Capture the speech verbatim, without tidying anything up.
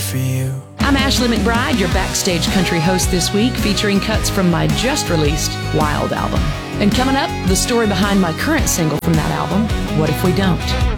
for you. I'm Ashley McBride, your backstage country host this week, featuring cuts from my just-released Wild album. And coming up, the story behind my current single from that album, What If We Don't?